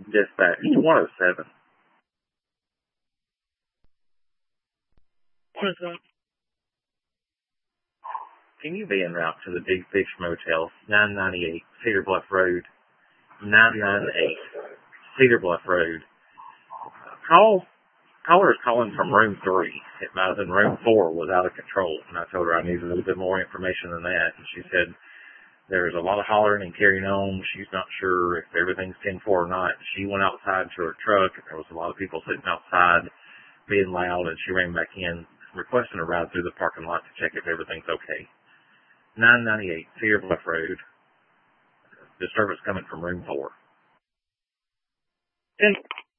Dispatch 107. What is that? Can you be en route to the Big Fish Motel, 998 Cedar Bluff Road? 998 Cedar Bluff Road. Caller is calling from room 3. It might have been room 4 was out of control. And I told her I needed a little bit more information than that. And she said there's a lot of hollering and carrying on. She's not sure if everything's 10-4 or not. She went outside to her truck, and there was a lot of people sitting outside being loud, and she ran back in requesting a ride through the parking lot to check if everything's okay. 998 Cedar Bluff Road. Disturbance coming from room 4.